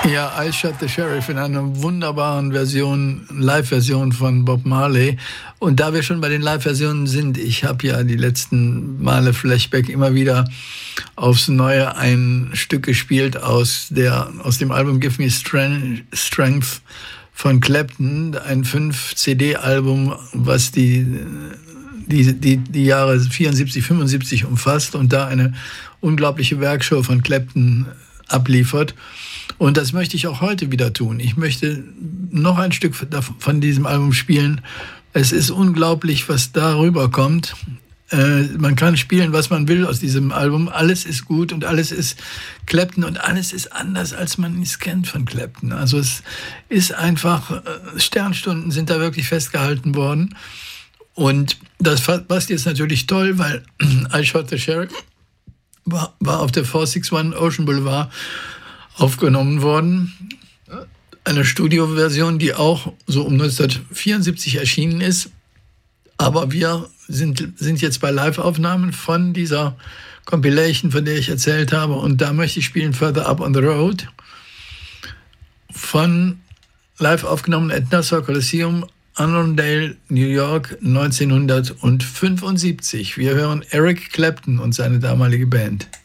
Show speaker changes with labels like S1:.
S1: Ja, I Shot the Sheriff in einer wunderbaren Version, Live-Version von Bob Marley. Und da wir schon bei den Live-Versionen sind, ich habe ja die letzten Male Flashback immer wieder aufs Neue ein Stück gespielt aus dem Album Give Me Strength von Clapton, ein 5-CD-Album, was die Jahre 74, 75 umfasst und da eine unglaubliche Werkshow von Clapton abliefert. Und das möchte ich auch heute wieder tun. Ich möchte noch ein Stück von diesem Album spielen. Es ist unglaublich, was da rüberkommt. Man kann spielen, was man will aus diesem Album. Alles ist gut und alles ist Clapton und alles ist anders, als man es kennt von Clapton. Also es ist einfach, Sternstunden sind da wirklich festgehalten worden. Und das passt jetzt natürlich toll, weil I Shot the Sheriff war auf der 461 Ocean Boulevard aufgenommen worden. Eine Studioversion, die auch so um 1974 erschienen ist. Aber wir sind jetzt bei Live-Aufnahmen von dieser Compilation, von der ich erzählt habe. Und da möchte ich spielen Further Up on the Road. Von live aufgenommen at Nassau Coliseum, Annandale, New York, 1975. Wir hören Eric Clapton und seine damalige Band.